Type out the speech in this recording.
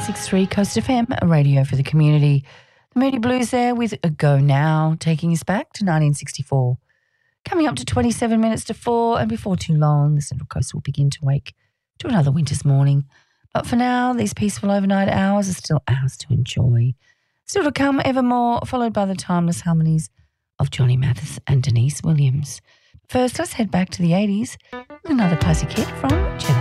106.3 Coast FM, a radio for the community. The Moody Blues there with a Go Now, taking us back to 1964. Coming up to 27 minutes to 4, and before too long, the Central Coast will begin to wake to another winter's morning. But for now, these peaceful overnight hours are still ours to enjoy. Still to come, Evermore, followed by the timeless harmonies of Johnny Mathis and Denise Williams. First, let's head back to the 80s with another classic hit from Chet